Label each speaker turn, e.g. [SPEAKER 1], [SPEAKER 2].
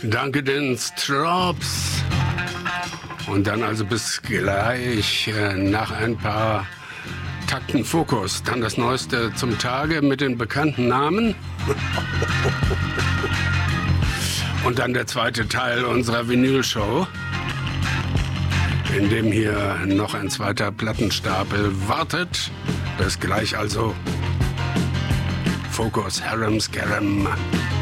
[SPEAKER 1] Danke den Strops. Und dann also bis gleich nach ein paar Takten Fokus. Dann das Neueste zum Tage mit den bekannten Namen. Und dann der zweite Teil unserer Vinyl-Show, in dem hier noch ein zweiter Plattenstapel wartet. Bis gleich also. Fokus, Harem Scarum.